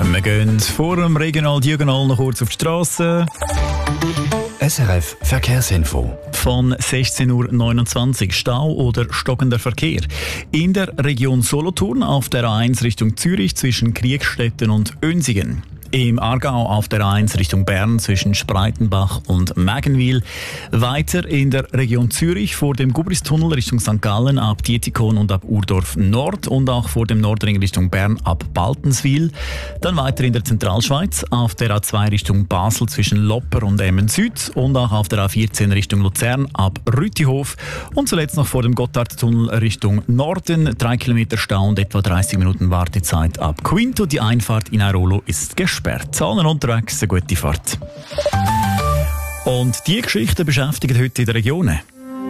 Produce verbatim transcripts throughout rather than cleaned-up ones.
Wir gehen vor dem Regional Diagonal noch kurz auf die Straße. S R F Verkehrsinfo. Von sechzehn Uhr neunundzwanzig Stau oder stockender Verkehr. In der Region Solothurn auf der A eins Richtung Zürich zwischen Kriegstetten und Önsingen. Im Aargau auf der A eins Richtung Bern zwischen Spreitenbach und Mägenwil. Weiter in der Region Zürich vor dem Gubristunnel Richtung Sankt Gallen ab Dietikon und ab Urdorf Nord und auch vor dem Nordring Richtung Bern ab Baltenswil. Dann weiter in der Zentralschweiz auf der A zwei Richtung Basel zwischen Lopper und Emmen Süd und auch auf der A vierzehn Richtung Luzern ab Rütihof. Und zuletzt noch vor dem Gotthardtunnel Richtung Norden. Drei Kilometer Stau und etwa dreißig Minuten Wartezeit ab Quinto. Die Einfahrt in Airolo ist gesperrt. Zahlen unterwegs, eine gute Fahrt. Und diese Geschichten beschäftigen heute in den Regionen.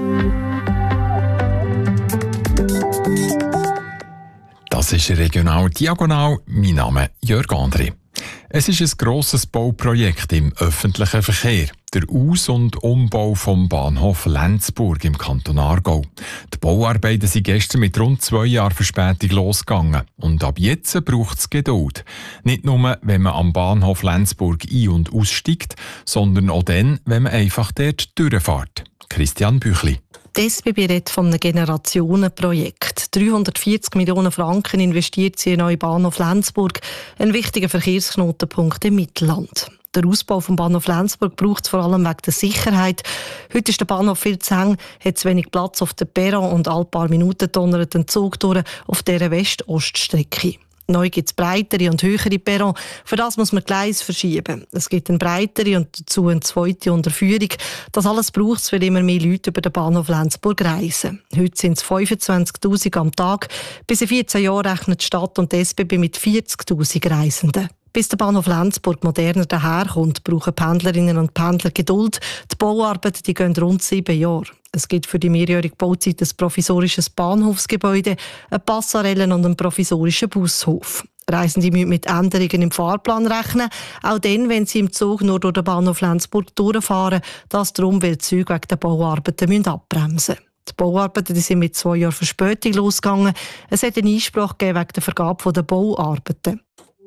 Das ist Regional Diagonal. Mein Name ist Jörg André. Es ist ein grosses Bauprojekt im öffentlichen Verkehr. Der Aus- und Umbau vom Bahnhof Lenzburg im Kanton Aargau. Die Bauarbeiten sind gestern mit rund zwei Jahren Verspätung losgegangen. Und ab jetzt braucht es Geduld. Nicht nur, wenn man am Bahnhof Lenzburg ein- und aussteigt, sondern auch dann, wenn man einfach dort durchfährt. Christian Büchli. Die S B B redet von einem Generationenprojekt. dreihundertvierzig Millionen Franken investiert sie in den neuen Bahnhof Lenzburg, ein wichtiger Verkehrsknotenpunkt im Mittelland. Der Ausbau vom Bahnhof Lenzburg braucht es vor allem wegen der Sicherheit. Heute ist der Bahnhof viel zu eng, hat zu wenig Platz auf dem Perron und alle paar Minuten donnert ein Zug durch auf dieser West-Ost-Strecke. Neu gibt es breitere und höhere Perron. Für das muss man Gleis verschieben. Es gibt eine breitere und dazu eine zweite Unterführung. Das alles braucht es, weil immer mehr Leute über den Bahnhof Lenzburg reisen. Heute sind es fünfundzwanzigtausend am Tag. Bis in vierzehn Jahren rechnet die Stadt und die S B B mit vierzigtausend Reisenden. Bis der Bahnhof Lenzburg moderner daherkommt, brauchen Pendlerinnen und Pendler Geduld. Die Bauarbeiten die gehen rund sieben Jahre. Es gibt für die mehrjährige Bauzeit ein provisorisches Bahnhofsgebäude, eine Passarelle und einen provisorischen Bushof. Reisende müssen mit Änderungen im Fahrplan rechnen, auch dann, wenn sie im Zug nur durch den Bahnhof Lenzburg durchfahren. Das darum, weil die Züge wegen der Bauarbeiten müssen abbremsen müssen. Die Bauarbeiten die sind mit zwei Jahren Verspätung losgegangen. Es hat einen Einspruch gegeben wegen der Vergabe der Bauarbeiten.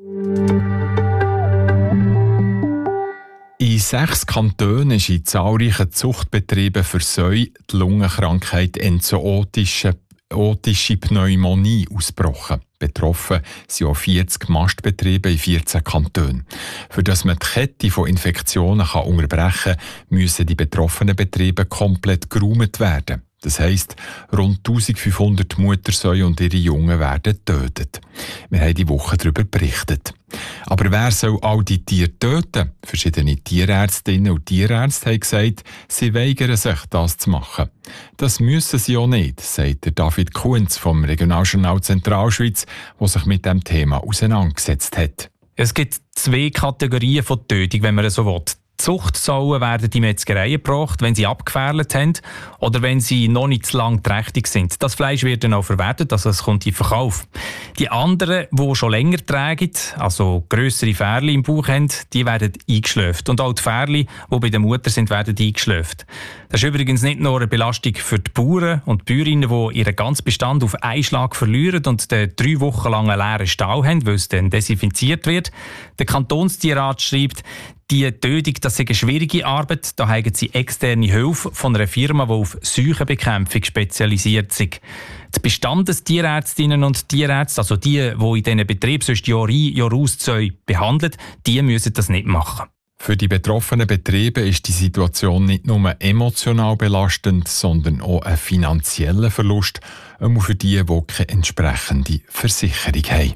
In sechs Kantonen ist in zahlreichen Zuchtbetrieben für Säue die Lungenkrankheit enzootische otische Pneumonie ausgebrochen. Betroffen sind auch vierzig Mastbetriebe in vierzehn Kantonen. Für dass man die Kette von Infektionen kann unterbrechen kann, müssen die betroffenen Betriebe komplett geräumt werden. Das heisst, rund eintausendfünfhundert Muttersäue und ihre Jungen werden getötet. Wir haben die Woche darüber berichtet. Aber wer soll all die Tiere töten? Verschiedene Tierärztinnen und Tierärzte haben gesagt, sie weigern sich, das zu machen. Das müssen sie auch nicht, sagt der David Kunz vom Regionaljournal Zentralschweiz, der sich mit dem Thema auseinandergesetzt hat. Es gibt zwei Kategorien von Tötung, wenn man so will. Zuchtsauen werden in Metzgereien gebracht, wenn sie abgefährdet haben oder wenn sie noch nicht zu lang trächtig sind. Das Fleisch wird dann auch verwertet, also es kommt in Verkauf. Die anderen, die schon länger tragen, also grössere Ferli im Bauch haben, die werden eingeschläft. Und auch die Ferli, die bei der Mutter sind, werden eingeschläft. Das ist übrigens nicht nur eine Belastung für die Bauern und die Bäuerinnen, die ihren ganzen Bestand auf einen Schlag verlieren und den drei Wochen lang einen leeren Stall haben, weil es dann desinfiziert wird. Der Kantonstierrat schreibt, die Tötung, das ist eine schwierige Arbeit. Da haben sie externe Hilfe von einer Firma, die auf Seuchenbekämpfung spezialisiert ist. Die Bestandestierärztinnen und Tierärzte, also die, die in diesen Betrieben sonst Jahr ein, Jahr aus Zäune behandeln, die müssen das nicht machen. Für die betroffenen Betriebe ist die Situation nicht nur emotional belastend, sondern auch ein finanzieller Verlust, auch für die, die keine entsprechende Versicherung haben.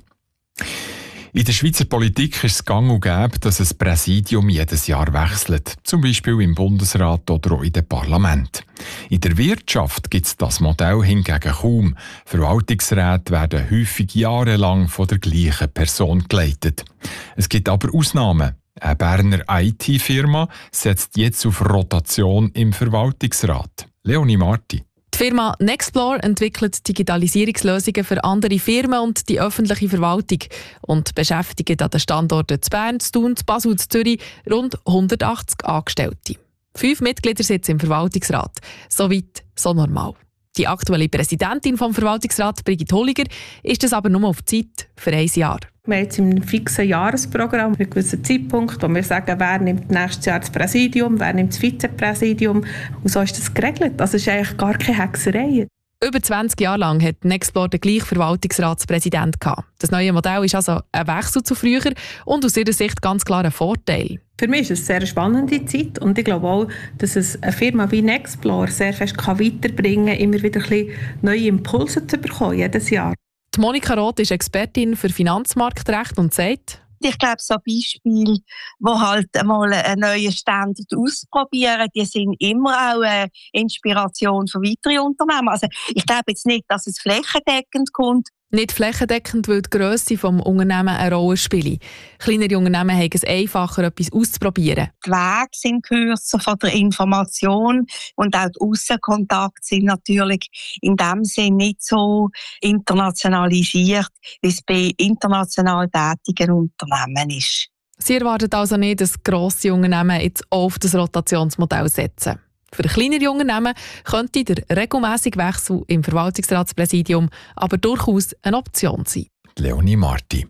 In der Schweizer Politik ist es gang und gäbe, dass ein Präsidium jedes Jahr wechselt, zum Beispiel im Bundesrat oder auch in den Parlament. In der Wirtschaft gibt es das Modell hingegen kaum. Verwaltungsräte werden häufig jahrelang von der gleichen Person geleitet. Es gibt aber Ausnahmen. Eine Berner I T-Firma setzt jetzt auf Rotation im Verwaltungsrat. Leonie Marti. Die Firma Nexplore entwickelt Digitalisierungslösungen für andere Firmen und die öffentliche Verwaltung und beschäftigt an den Standorten zu Bern, zu Thun, zu Basel und zu Zürich rund hundertachtzig Angestellte. Fünf Mitglieder sitzen im Verwaltungsrat. So weit, so normal. Die aktuelle Präsidentin vom Verwaltungsrat, Brigitte Holliger, ist das aber nur auf Zeit für ein Jahr. Wir haben jetzt im fixen Jahresprogramm einen gewissen Zeitpunkt, wo wir sagen, wer nimmt nächstes Jahr das Präsidium, wer nimmt das Vizepräsidium. Und so ist das geregelt. Also es ist eigentlich gar keine Hexerei. Über zwanzig Jahre lang hat Nexplore den gleichen Verwaltungsratspräsident gehabt. Das neue Modell ist also ein Wechsel zu früher und aus ihrer Sicht ganz klar ein Vorteil. Für mich ist es eine sehr spannende Zeit und ich glaube auch, dass es eine Firma wie Nexplore sehr fest weiterbringen kann, immer wieder ein bisschen neue Impulse zu bekommen, jedes Jahr. Die Monika Roth ist Expertin für Finanzmarktrecht und sagt: Ich glaube, so Beispiele, wo halt einmal einen neuen Standard ausprobieren, die sind immer auch eine Inspiration für weitere Unternehmen. Also ich glaube jetzt nicht, dass es flächendeckend kommt. Nicht flächendeckend, weil die Grösse des Unternehmens eine Rolle spielt. Kleinere Unternehmen haben es einfacher, etwas auszuprobieren. Die Wege sind kürzer von der Information und auch die Aussenkontakte sind natürlich in dem Sinne nicht so internationalisiert, wie es bei international tätigen Unternehmen ist. Sie erwartet also nicht, dass grosse Unternehmen jetzt auf das Rotationsmodell setzen. Für kleinere Unternehmen könnte der regelmäßige Wechsel im Verwaltungsratspräsidium aber durchaus eine Option sein. Leonie Marti.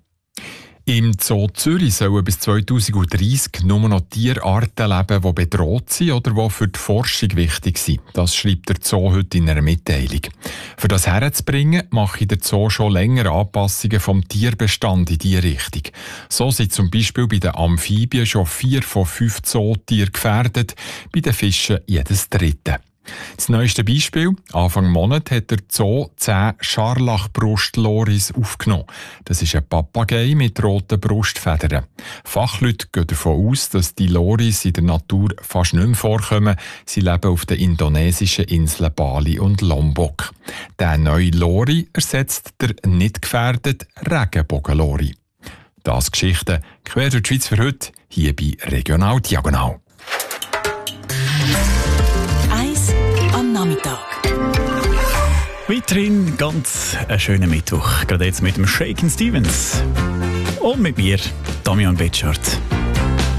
Im Zoo Zürich sollen bis zweitausenddreissig nur noch Tierarten leben, die bedroht sind oder die für die Forschung wichtig sind. Das schreibt der Zoo heute in einer Mitteilung. Für das herzubringen, mache der Zoo schon länger Anpassungen vom Tierbestand in diese Richtung. So sind zum Beispiel bei den Amphibien schon vier von fünf Zootieren gefährdet, bei den Fischen jedes dritte. Das neueste Beispiel: Anfang Monat hat der Zoo zehn Scharlachbrustloris aufgenommen. Das ist ein Papagei mit roten Brustfedern. Fachleute gehen davon aus, dass die Loris in der Natur fast nicht mehr vorkommen. Sie leben auf den indonesischen Inseln Bali und Lombok. Der neue Lori ersetzt der nicht gefährdete Regenbogenlori. Das Geschichten quer durch die Schweiz für heute, hier bei Regional Diagonal. Nachmittag. Weiterhin ganz einen schönen Mittwoch. Gerade jetzt mit dem Shakin' Stevens. Und mit mir, Damian Betschart.